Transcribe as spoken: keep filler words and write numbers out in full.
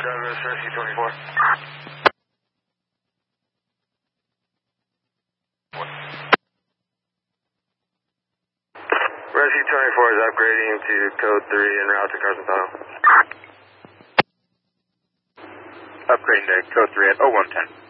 Douglas, Rescue twenty-four. Rescue twenty-four is upgrading to code three en route to Carson Tunnel. Upgrading to code three at oh one ten.